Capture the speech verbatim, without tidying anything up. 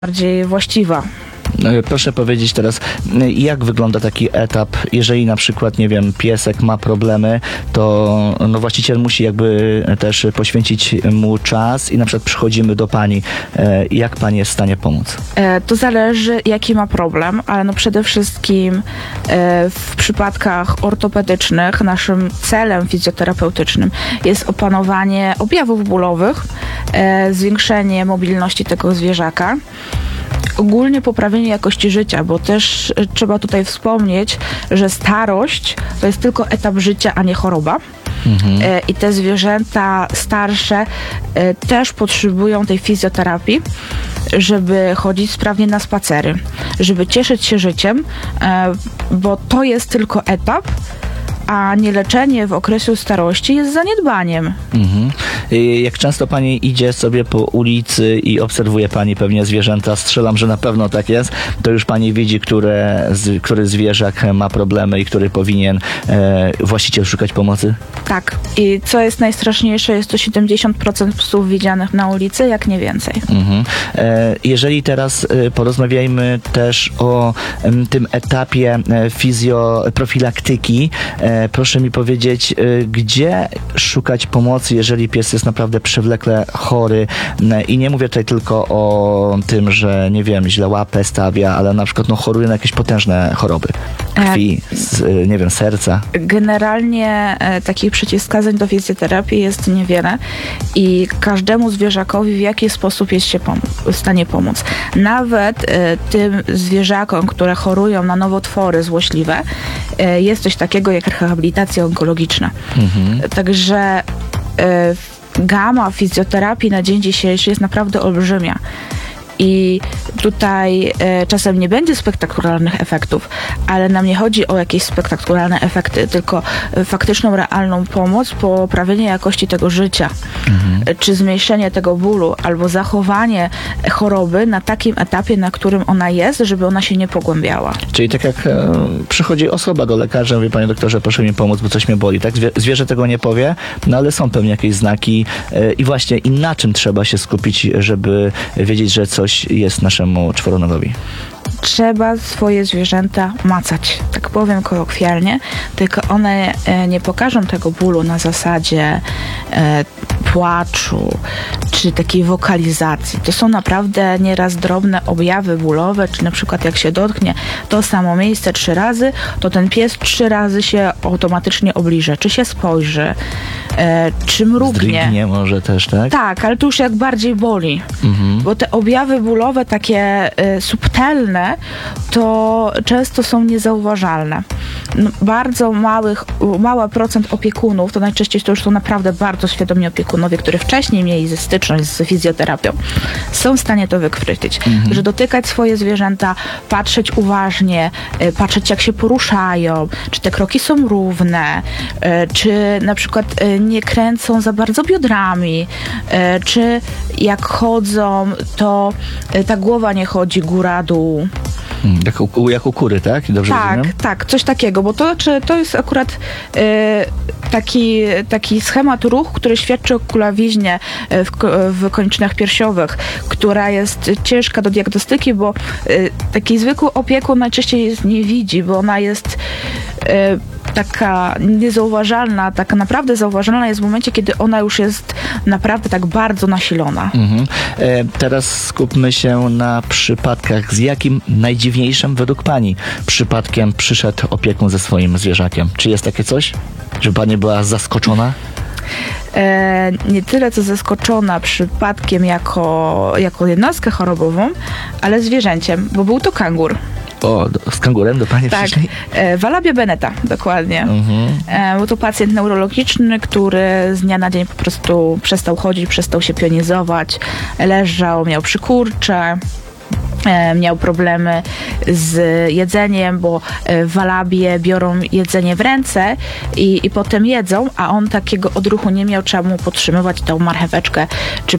bardziej właściwa. Proszę powiedzieć teraz, jak wygląda taki etap, jeżeli na przykład, nie wiem, piesek ma problemy, to no, właściciel musi jakby też poświęcić mu czas i na przykład przychodzimy do pani. Jak pani jest w stanie pomóc? E, to zależy, jaki ma problem, ale no przede wszystkim e, w przypadkach ortopedycznych naszym celem fizjoterapeutycznym jest opanowanie objawów bólowych, e, zwiększenie mobilności tego zwierzaka, ogólnie poprawienie jakości życia, bo też e, trzeba tutaj wspomnieć, że starość to jest tylko etap życia, a nie choroba. Mhm. E, I te zwierzęta starsze e, też potrzebują tej fizjoterapii, żeby chodzić sprawnie na spacery, żeby cieszyć się życiem, e, bo to jest tylko etap, a nie leczenie w okresie starości jest zaniedbaniem. Mhm. Jak często pani idzie sobie po ulicy i obserwuje pani pewnie zwierzęta, strzelam, że na pewno tak jest, to już pani widzi, które, z, który zwierzak ma problemy i który powinien e, właściciel szukać pomocy? Tak. I co jest najstraszniejsze, jest to siedemdziesiąt procent psów widzianych na ulicy, jak nie więcej. Mhm. E, jeżeli teraz e, porozmawiajmy też o m, tym etapie e, fizjoprofilaktyki, e, proszę mi powiedzieć, e, gdzie szukać pomocy, jeżeli pies jest naprawdę przewlekle chory. I nie mówię tutaj tylko o tym, że nie wiem, źle łapę stawia, ale na przykład no, choruje na jakieś potężne choroby krwi, z, nie wiem, serca. Generalnie e, takich przeciwwskazań do fizjoterapii jest niewiele i każdemu zwierzakowi w jakiś sposób jest się pom- w stanie pomóc. Nawet e, tym zwierzakom, które chorują na nowotwory złośliwe, e, jest coś takiego jak rehabilitacja onkologiczna. Mhm. Także e, gama fizjoterapii na dzień dzisiejszy jest naprawdę olbrzymia. I tutaj e, czasem nie będzie spektakularnych efektów, ale nam nie chodzi o jakieś spektakularne efekty, tylko e, faktyczną, realną pomoc, poprawienie jakości tego życia, mhm. e, czy zmniejszenie tego bólu, albo zachowanie choroby na takim etapie, na którym ona jest, żeby ona się nie pogłębiała. Czyli tak jak e, przychodzi osoba do lekarza, mówi: panie doktorze, proszę mi pomóc, bo coś mnie boli, tak? Zwie- zwierzę tego nie powie, no ale są pewnie jakieś znaki e, i właśnie i na czym trzeba się skupić, żeby wiedzieć, że coś jest naszemu czworonogowi? Trzeba swoje zwierzęta macać, tak powiem kolokwialnie, tylko one e, nie pokażą tego bólu na zasadzie e, płaczu czy takiej wokalizacji. To są naprawdę nieraz drobne objawy bólowe, czy na przykład jak się dotknie to samo miejsce trzy razy, to ten pies trzy razy się automatycznie obliże, czy się spojrzy, e, czy mrugnie. Zdrygnie może też, tak? Tak, ale to już jak bardziej boli, mhm. bo te objawy bólowe takie e, subtelne, to często są niezauważalne. No, bardzo małych, mała procent opiekunów, to najczęściej to już są naprawdę bardzo świadomi opiekunowie, którzy wcześniej mieli styczność z fizjoterapią, są w stanie to wykryć, mhm. że dotykać swoje zwierzęta, patrzeć uważnie, patrzeć jak się poruszają, czy te kroki są równe, czy na przykład nie kręcą za bardzo biodrami, czy jak chodzą, to ta głowa nie chodzi góra-dół. Jak u, jak u kury, tak? Dobrze tak, rozumiem? tak, coś takiego, bo to, czy, to jest akurat e, taki, taki schemat ruchu, który świadczy o kulawiźnie w, w kończynach piersiowych, która jest ciężka do diagnostyki, bo e, taki zwykły opiekun najczęściej nie widzi, bo ona jest e, taka niezauważalna, taka naprawdę zauważalna jest w momencie, kiedy ona już jest naprawdę tak bardzo nasilona. Mhm. E, teraz skupmy się na przypadkach. Z jakim najdziwniejszym według pani przypadkiem przyszedł opiekun ze swoim zwierzakiem? Czy jest takie coś? Żeby pani była zaskoczona? E, nie tyle co zaskoczona przypadkiem jako, jako jednostkę chorobową, ale zwierzęciem, bo był to kangur. O, z kangurem do pani tak, przyszli? E, Valabia Beneta, dokładnie. Mhm. E, był to pacjent neurologiczny, który z dnia na dzień po prostu przestał chodzić, przestał się pionizować, leżał, miał przykurcze. E, miał problemy z jedzeniem, bo e, w Valabie biorą jedzenie w ręce i, i potem jedzą, a on takiego odruchu nie miał, trzeba mu podtrzymywać tą marcheweczkę czy